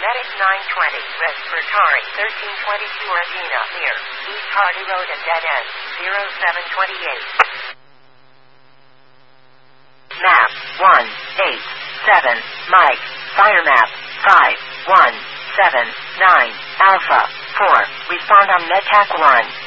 Medic 920, Red for Tari, 1322 Regina, near East Hardy Road and Dead End, 0728. Map 187, Mike, Fire Map 5179, Alpha 4, respond on MedTac 1.